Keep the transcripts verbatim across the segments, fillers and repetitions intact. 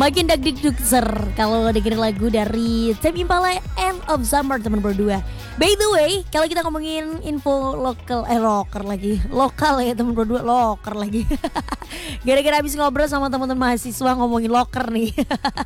Makin dak-dik-dukser kalau dengerin lagu dari Tame Impala End of Summer teman berdua. By the way, kalau kita ngomongin info lokal, eh loker lagi, lokal ya teman berdua, loker lagi. Gara-gara habis ngobrol sama teman-teman mahasiswa ngomongin loker nih.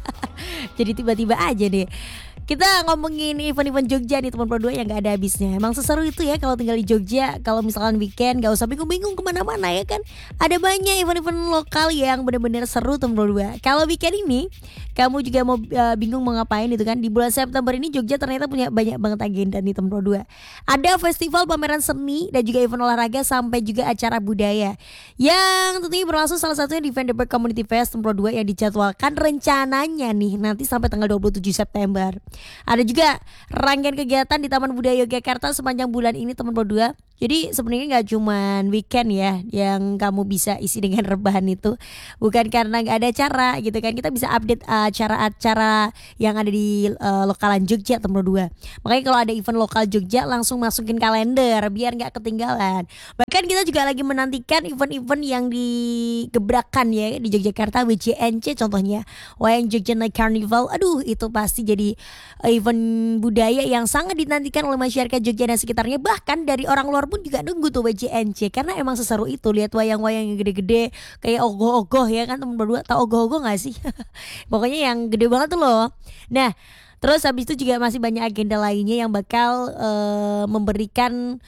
Jadi tiba-tiba aja deh kita ngomongin event-event Jogja nih teman berdua yang gak ada habisnya. Emang seseru itu ya kalau tinggal di Jogja. Kalau misalkan weekend gak usah bingung-bingung kemana-mana ya kan. Ada banyak event-event lokal yang benar-benar seru teman berdua. Kalau weekend ini kamu juga mau uh, bingung mau ngapain itu kan. Di bulan September ini Jogja ternyata punya banyak banget agenda nih teman berdua. Ada festival pameran seni dan juga event olahraga sampai juga acara budaya. Yang tentunya berlangsung salah satunya di Vandenberg Community Fest teman berdua yang dijadwalkan rencananya nih nanti sampai tanggal dua puluh tujuh September. Ada juga rangkaian kegiatan di Taman Budaya Yogyakarta sepanjang bulan ini teman berdua. Jadi sebenarnya gak cuma weekend ya yang kamu bisa isi dengan rebahan itu. Bukan karena gak ada acara gitu kan. Kita bisa update acara-acara yang ada di uh, lokalan Jogja teman berdua. Makanya kalau ada event lokal Jogja langsung masukin kalender biar gak ketinggalan. Bahkan kita juga lagi menantikan event-event yang digebrakan ya di Yogyakarta, W J N C contohnya, Wayang Jogja Night Carnival. Aduh itu pasti jadi event budaya yang sangat dinantikan oleh masyarakat Jogja dan sekitarnya. Bahkan dari orang luar pun juga nunggu tuh W J N C karena emang seseru itu lihat wayang-wayang yang gede-gede kayak ogoh-ogoh ya kan teman berdua. Tahu ogoh-ogoh gak sih? Pokoknya yang gede banget tuh loh. Nah terus habis itu juga masih banyak agenda lainnya yang bakal uh, memberikan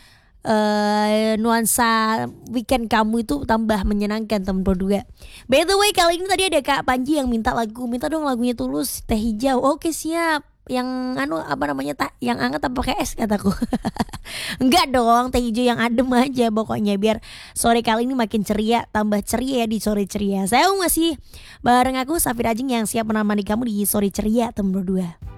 Uh, nuansa weekend kamu itu tambah menyenangkan teman berdua. By the way kali ini tadi ada Kak Panji yang minta lagu, minta dong lagunya Tulus Teh Hijau. Oke siap. Yang anu apa namanya tak yang anget apa pakai es kataku. Enggak dong, teh hijau yang adem aja pokoknya biar sore kali ini makin ceria, tambah ceria ya di sore ceria. Saya masih bareng aku Safir Ajeng yang siap menemani kamu di sore ceria teman berdua.